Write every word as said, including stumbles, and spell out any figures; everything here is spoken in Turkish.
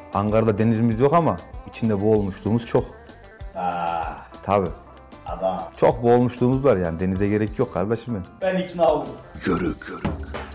Ankara'da denizimiz yok ama içinde boğulmuşluğumuz çok. Aa, Tabii. adam. Çok boğulmuşluğumuz var yani denize gerek yok kardeşim benim. Ben ikna oldum. Körük.